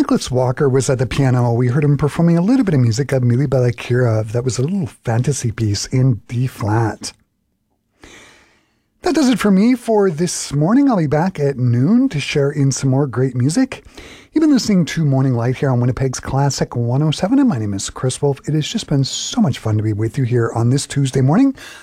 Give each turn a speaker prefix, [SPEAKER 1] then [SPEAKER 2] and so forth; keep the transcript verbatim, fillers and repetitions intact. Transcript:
[SPEAKER 1] Nicholas Walker was at the piano. We heard him performing a little bit of music of Mili Balakirov. That was a little fantasy piece in D flat. That does it for me for this morning. I'll be back at noon to share in some more great music. You've been listening to Morning Light here on Winnipeg's Classic one oh seven, and my name is Chris Wolf. It has just been so much fun to be with you here on this Tuesday morning.